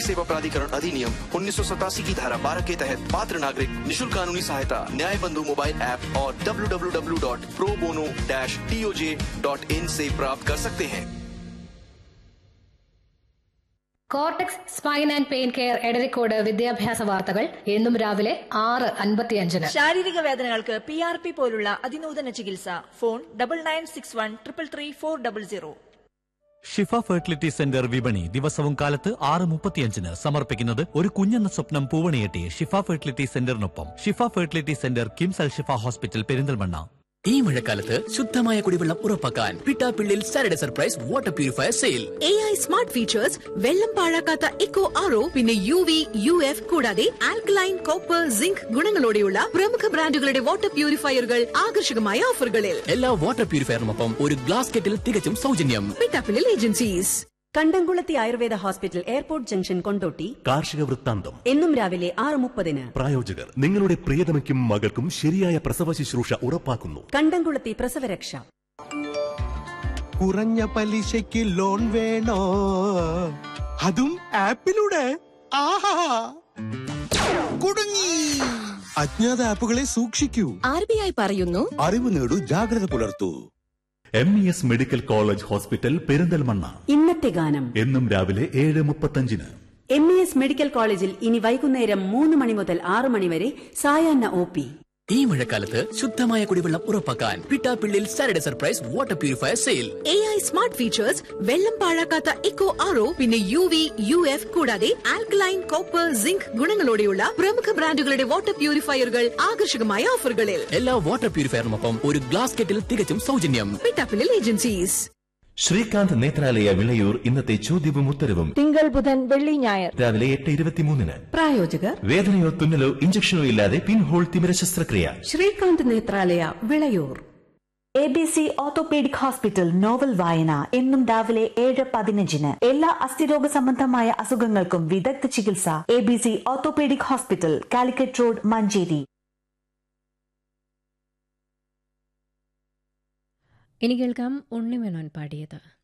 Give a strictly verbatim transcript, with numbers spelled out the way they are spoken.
नागरिक सेवा प्राधिकरण अधिनियम उन्नीस सौ सतासी की धारा बारह के तहत पात्र नागरिक निशुल्क कानूनी सहायता न्याय बंधु मोबाइल ऐप और W W W dot pro bono dash T O J dot in से प्राप्त कर सकते हैं। Cortex spine and pain care Edarikode വിദ്യാഭ്യാസ വാർത്തകൾ എന്നും രാവിലെ ആറ് അൻപത്തിയഞ്ചിന്. ശാരീരിക വേദനകൾക്ക് പി ആർ പി പോലുള്ള അതിനൂതന ചികിത്സ. Phone double nine six one triple three four double zero. ഷിഫ ഫെർട്ടിലിറ്റി സെന്റർ വിപണി ദിവസവും കാലത്ത് ആറ് മുപ്പത്തിയഞ്ചിന് സമർപ്പിക്കുന്നത് ഒരു കുഞ്ഞെന്ന സ്വപ്നം പൂവണിയെട്ടി ഷിഫ ഫെർട്ടിലിറ്റി സെന്ററിനൊപ്പം. ഷിഫ ഫെർട്ടിലിറ്റി സെന്റർ കിംസ് അൽ ഷിഫ ഹോസ്പിറ്റൽ പെരിന്തൽമണ്ണ. ഈ മഴക്കാലത്ത് ശുദ്ധമായ കുടിവെള്ളം ഉറപ്പാക്കാൻ Pittappillil Saturday surprise water purifier sale. A I smart features, വെള്ളം പാഴാക്കാത്ത ഇക്കോ ആർ ഒ, പിന്നെ യു വി യു എഫ് കൂടാതെ ആൽക്കലൈൻ, കോപ്പർ, സിങ്ക് ഗുണങ്ങളോടെയുള്ള പ്രമുഖ ബ്രാൻഡുകളുടെ വാട്ടർ പ്യൂരിഫയറുകൾ ആകർഷകമായ ഓഫറുകളിൽ. എല്ലാ വാട്ടർ പ്യൂരിഫയറിനൊപ്പം ഒരു ഗ്ലാസ് കെറ്റിൽ തികച്ചും സൗജന്യം. പിട്ടാപ്പിള്ളിൽ ഏജൻസീസ്. കണ്ടംകുളത്തി Ayurveda hospital, airport junction, Kondotty. കാർഷിക വൃത്താന്തം എന്നും രാവിലെ ആറ് മുപ്പതിന്. പ്രായോജകർ നിങ്ങളുടെ പ്രിയതമയ്ക്കും മകൾക്കും ശരിയായ പ്രസവ ശുശ്രൂഷ ഉറപ്പാക്കുന്നു. കണ്ടംകുളത്തി പ്രസവരക്ഷ. കുറഞ്ഞ പലിശയ്ക്ക് ലോൺ വേണോ? അതും ആപ്പിലൂടെ. ആഹാ, കുടുങ്ങി. അജ്ഞാത ആപ്പുകളെ സൂക്ഷിക്കൂ. ആർ ബി ഐ പറയുന്നു, അറിവ് നേടൂ, ജാഗ്രത പുലർത്തൂ. M E S medical college hospital Perinthalmanna. ഇന്നത്തെ ഗാനം എന്നും രാവിലെ ഏഴ് മുപ്പത്തഞ്ചിന്. എം ഇ എസ് മെഡിക്കൽ കോളേജിൽ ഇനി വൈകുന്നേരം മൂന്ന് മണി മുതൽ ആറ് മണി വരെ സായാഹ്ന ഒ പി. ഈ മഴക്കാലത്ത് ശുദ്ധമായ കുടിവെള്ളം ഉറപ്പാക്കാൻ Pittappillil Saturday surprise water purifier sale. A I smart features, വെള്ളം പാഴാക്കാത്ത ഇക്കോ ആർ ഒ, പിന്നെ യു വി യു എഫ് കൂടാതെ ആൽക്കലൈൻ, കോപ്പർ, സിങ്ക് ഗുണങ്ങളോടെയുള്ള പ്രമുഖ ബ്രാൻഡുകളുടെ വാട്ടർ പ്യൂരിഫയറുകൾ ആകർഷകമായ ഓഫറുകളിൽ. എല്ലാ വാട്ടർ പ്യൂരിഫയറിനൊപ്പം ഒരു ഗ്ലാസ് കെറ്റിൽ തികച്ചും സൗജന്യം. പിട്ടാപ്പിള്ളിൽ ഏജൻസീസ്. ശ്രീകാന്ത് നേത്രാലയ വിളയൂർ ഇന്നത്തെ ചോദ്യവും ഉത്തരവും തിങ്കൾ, ബുധൻ, വെള്ളി, ഞായർ രാവിലെ എട്ട് ഇരുപത്തിമൂന്നിന്. പ്രായോജകർ വേദനയോ തുന്നലോ ഇഞ്ചക്ഷനോ ഇല്ലാതെ പിൻഹോൾ തിമിര ശസ്ത്രക്രിയ. Srikanth Nethralaya Vilayur. A B C orthopaedic hospital novel വായന എന്നും രാവിലെ ഏഴ് പതിനഞ്ചിന്. എല്ലാ അസ്ഥിരോഗ സംബന്ധമായ അസുഖങ്ങൾക്കും വിദഗ്ധ ചികിത്സ. A B C orthopaedic hospital, Calicut road, Manjeri. ഇനി കേൾക്കാം ഉണ്ണിമേനോൻ പാടിയത്.